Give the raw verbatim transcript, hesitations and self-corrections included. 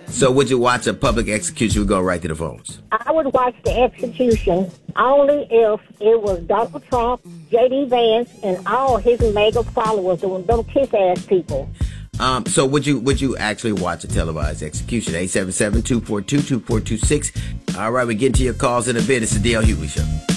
So would you watch a public execution? We go right to the phones. I would watch the execution only if it was Donald Trump, J D. Vance, and all his mega followers, them, them kiss-ass people. Um, so would you would you actually watch a televised execution? eight seven seven, two four two, two four two six. All right, we get into your calls in a bit. It's the D L Hughley Show.